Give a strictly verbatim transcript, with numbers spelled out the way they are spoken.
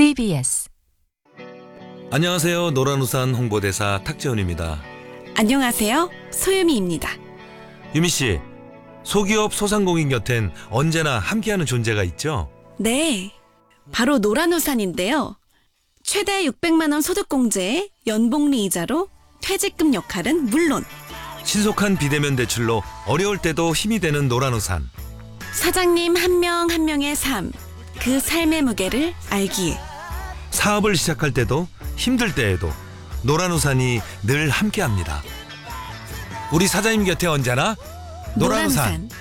씨비에스. 안녕하세요. 노란우산 홍보대사 탁재훈입니다. 안녕하세요. 소유미입니다. 유미 씨, 소기업 소상공인 곁엔 언제나 함께하는 존재가 있죠? 네, 바로 노란우산인데요. 최대 육백만 원 소득공제에 연복리 이자로 퇴직금 역할은 물론 신속한 비대면 대출로 어려울 때도 힘이 되는 노란우산. 사장님 한 명 한 명의 삶, 그 삶의 무게를 알기에 사업을 시작할 때도 힘들 때에도 노란우산이 늘 함께합니다. 우리 사장님 곁에 언제나 노란우산. 노란우산.